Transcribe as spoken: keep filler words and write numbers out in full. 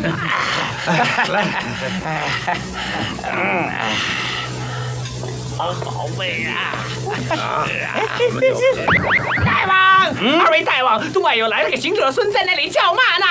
来， 嗯，好好味啊！ 啊， 大王，二位大王，东外又来了个行者孙在那里叫骂呢。